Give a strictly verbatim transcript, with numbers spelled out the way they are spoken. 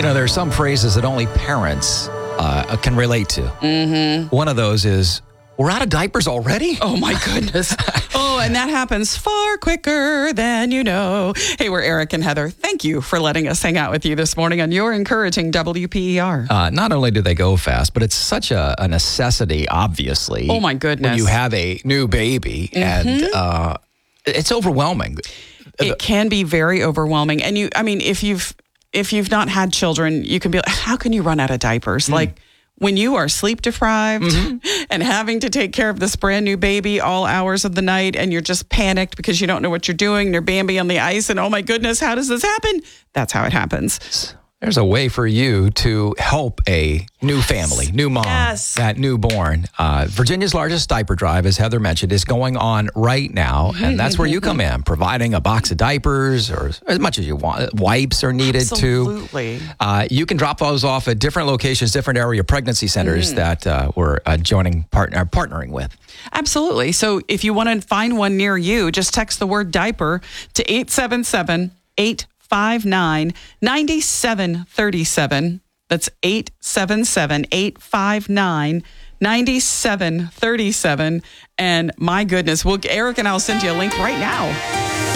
You know, there are some phrases that only parents uh, can relate to. Mm-hmm. One of those is, we're out of diapers already? Oh, my goodness. Oh, and that happens far quicker than you know. Hey, we're Eric and Heather. Thank you for letting us hang out with you this morning on your encouraging W P E R. Uh, not only do they go fast, but it's such a, a necessity, obviously. Oh, my goodness. When you have a new baby, mm-hmm. and uh, it's overwhelming. It can be very overwhelming. And you, I mean, if you've if you've not had children, you can be like, how can you run out of diapers? Mm. Like, when you are sleep deprived mm-hmm. and having to take care of this brand new baby all hours of the night, and you're just panicked because you don't know what you're doing, and you're Bambi on the ice, and oh my goodness, how does this happen? That's how it happens. There's a way for you to help a new family, new mom, yes. that newborn. Uh, Virginia's largest diaper drive, as Heather mentioned, is going on right now. And that's where you come in, providing a box of diapers or as much as you want. Wipes are needed Absolutely. too. Uh, you can drop those off at different locations, different area pregnancy centers mm. that uh, we're uh, joining, partner, partnering with. Absolutely. So if you want to find one near you, just text the word diaper to eight seven seven, eight five nine, nine seven three seven. That's eight seven seven, eight five nine, nine seven three seven. And my goodness, we'll, Eric and I will send you a link right now.